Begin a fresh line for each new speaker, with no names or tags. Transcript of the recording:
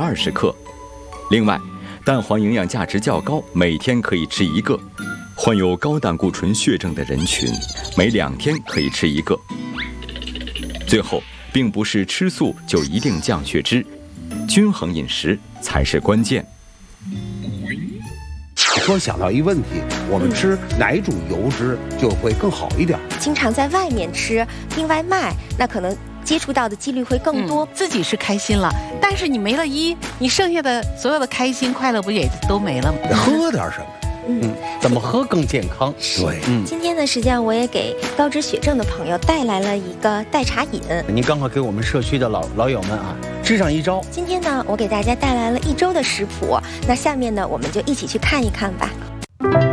20克。另外，蛋黄营养价值较高，每天可以吃1个。患有高胆固醇血症的人群，每2天可以吃1个。最后，并不是吃素就一定降血脂，均衡饮食才是关键。
突然想到一个问题，我们吃哪种油脂就会更好一点？
经常在外面吃订外卖，那可能接触到的几率会更多。
自己是开心了，但是你没了一，你剩下的所有的开心快乐不也都没了吗？
喝点什么？怎么喝更健康？对，
今天的时间我也给高脂血症的朋友带来了一个代茶饮。
您刚好给我们社区的老友们啊支上一招。
今天呢，我给大家带来了1周的食谱。那下面呢，我们就一起去看一看吧。